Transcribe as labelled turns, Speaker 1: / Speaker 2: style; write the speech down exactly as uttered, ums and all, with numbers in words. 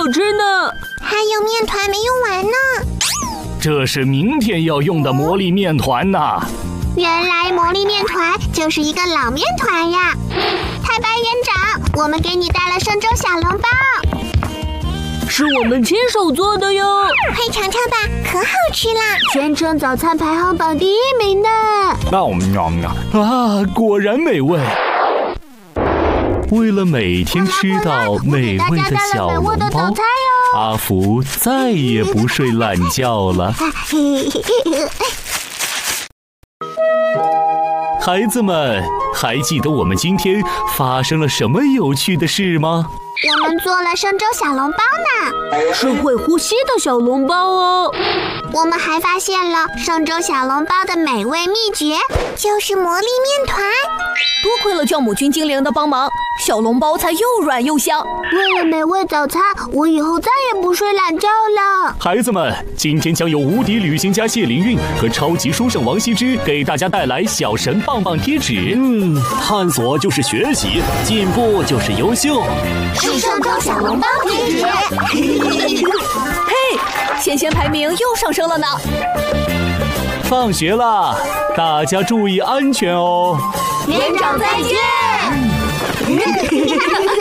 Speaker 1: 吃呢。
Speaker 2: 还有面团没用完呢。
Speaker 3: 这是明天要用的魔力面团呐。
Speaker 2: 原来魔力面团就是一个老面团呀！太白园长，我们给你带了圣州小笼包，
Speaker 1: 是我们亲手做的哟。
Speaker 2: 快尝尝吧，可好吃啦！
Speaker 4: 全城早餐排行榜第一名呢！
Speaker 3: 喵喵喵！啊，果然美味。为了每天吃到美味的小笼包，阿福再也不睡懒觉了。孩子们，还记得我们今天发生了什么有趣的事吗？
Speaker 2: 我们做了圣州小笼包呢，
Speaker 1: 是会呼吸的小笼包哦。
Speaker 2: 我们还发现了圣州小笼包的美味秘诀，就是魔力面团。
Speaker 5: 多亏了酵母菌精灵的帮忙，小笼包才又软又香。
Speaker 4: 为了美味早餐，我以后再也不睡懒觉了。
Speaker 3: 孩子们，今天将由无敌旅行家谢灵运和超级书圣王羲之给大家带来小神棒棒贴纸。
Speaker 6: 嗯，探索就是学习，进步就是优秀。
Speaker 2: 是圣州小笼包贴纸。
Speaker 5: 嘿，仙仙排名又上升了呢。
Speaker 3: 放学啦，大家注意安全哦。
Speaker 2: 园长再见。